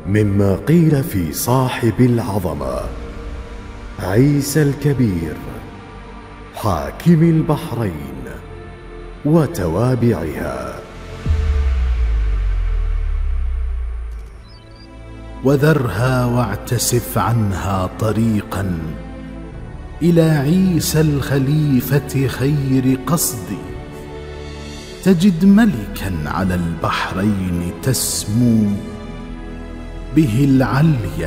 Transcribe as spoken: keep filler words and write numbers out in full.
مما قيل في صاحب العظمة عيسى الكبير حاكم البحرين وتوابعها. وذرها واعتسف عنها طريقا إلى عيسى الخليفة خير قصدي، تجد ملكا على البحرين تسمو به العليا